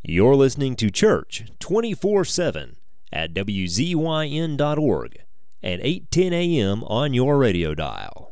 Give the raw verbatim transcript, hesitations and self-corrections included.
You're listening to Church twenty-four seven at W Z Y N dot org at eight ten a.m. on your radio dial.